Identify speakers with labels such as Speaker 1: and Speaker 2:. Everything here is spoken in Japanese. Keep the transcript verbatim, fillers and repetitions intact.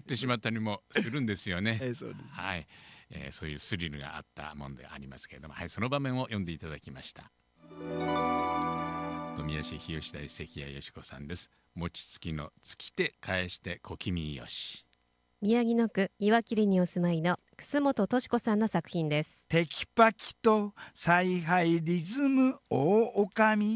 Speaker 1: ってしまったりもするんですよね。
Speaker 2: えーそうです。
Speaker 1: はい、えーそういうスリルがあったもんでありますけれども、はい、その場面を読んでいただきました。富谷市日吉台関谷よし子さんです。餅つきのつきて返して小気味よし。
Speaker 3: 宮城野区岩切にお住まいの楠本敏子さんの作品です。
Speaker 2: テキパキと采配リズム大おかみ